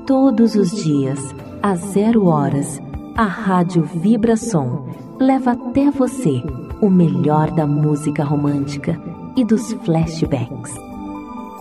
Todos os dias, às 0 horas, a Rádio Vibração leva até você o melhor da música romântica e dos flashbacks.